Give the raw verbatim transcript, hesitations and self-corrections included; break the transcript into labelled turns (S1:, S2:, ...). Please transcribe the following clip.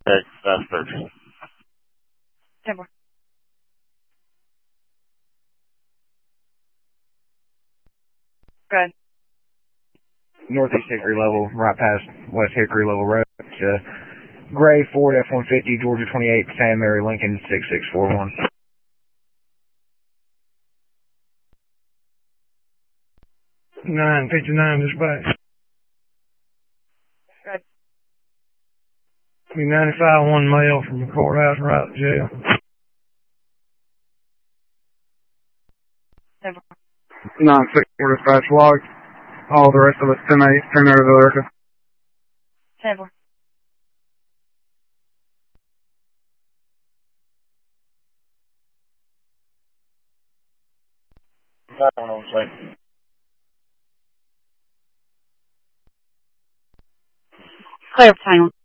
S1: Tech, that's thirteen.
S2: ten four. Go ahead.
S3: Northeast Hickory level, right past West Hickory level road. Uh, Gray Ford F one fifty, Georgia twenty-eight, Santa Mary, Lincoln six six four one.
S4: nine fifty-nine dispatch.
S2: Go ahead.
S4: Be ninety-five, one male from the courthouse right to jail.
S2: ten four.
S5: nine six four dispatch log. All the rest of us ten eight, ten out of Erica.
S2: ten four.
S1: That one on site.
S2: Clear, final.